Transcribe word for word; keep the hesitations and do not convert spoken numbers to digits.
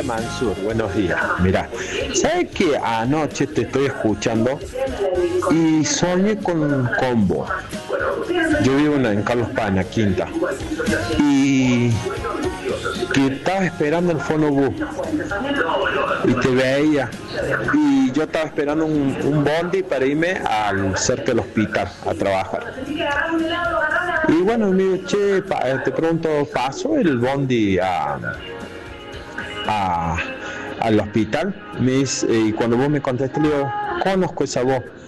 Mansur, buenos días. Mira, ¿sabes que anoche te estoy escuchando y soñé con combo? Yo vivo en, en Carlos Pana, Quinta, y que estaba esperando el fonobús y te veía, y yo estaba esperando un, un bondi para irme al cerca del hospital a trabajar. Y bueno, me digo, che, pa, te pregunto, ¿pasó el bondi a, a, al hospital? Me dice, y cuando vos me contestaste, le digo, conozco esa voz.